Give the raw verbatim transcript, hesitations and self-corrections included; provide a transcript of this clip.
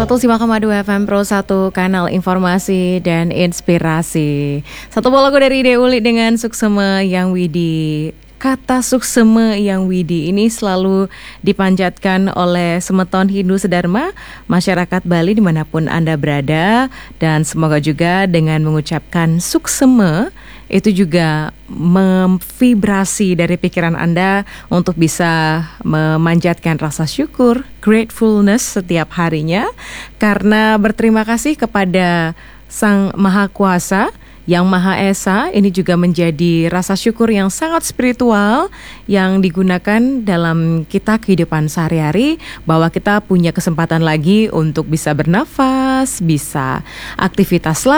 seratus lima koma dua F M Pro satu, kanal informasi dan inspirasi. Satu buah lagu dari Deuli dengan Suksema Yang Widi. Kata Suksema Yang Widi ini selalu dipanjatkan oleh semeton Hindu Sedharma, masyarakat Bali dimanapun Anda berada. Dan semoga juga dengan mengucapkan Suksema itu juga memvibrasi dari pikiran Anda untuk bisa memanjatkan rasa syukur, gratefulness setiap harinya. Karena berterima kasih kepada Sang Maha Kuasa, Yang Maha Esa. Ini juga menjadi rasa syukur yang sangat spiritual yang digunakan dalam kita kehidupan sehari-hari, bahwa kita punya kesempatan lagi untuk bisa bernafas, bisa aktivitas lain.